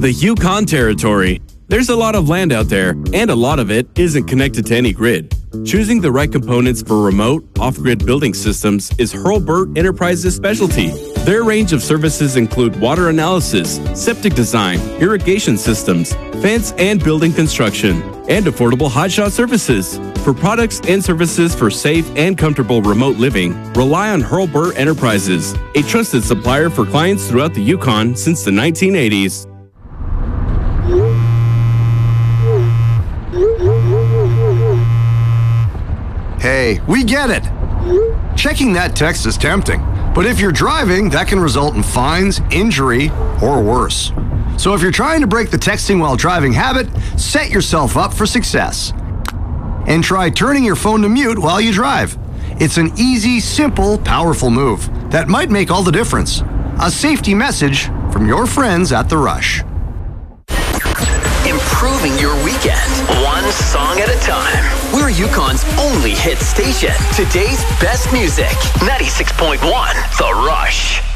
The Yukon Territory. There's a lot of land out there, and a lot of it isn't connected to any grid. Choosing the right components for remote, off-grid building systems is Hurlburt Enterprises' specialty. Their range of services include water analysis, septic design, irrigation systems, fence and building construction, and affordable hotshot services. For products and services for safe and comfortable remote living, rely on Hurlburt Enterprises, a trusted supplier for clients throughout the Yukon since the 1980s. Hey, we get it. Checking that text is tempting, but if you're driving, that can result in fines, injury, or worse. So if you're trying to break the texting while driving habit, set yourself up for success. And try turning your phone to mute while you drive. It's an easy, simple, powerful move that might make all the difference. A safety message from your friends at The Rush. Improving your weekend, one song at a time. We're Yukon's only hit station. Today's best music, 96.1 The Rush.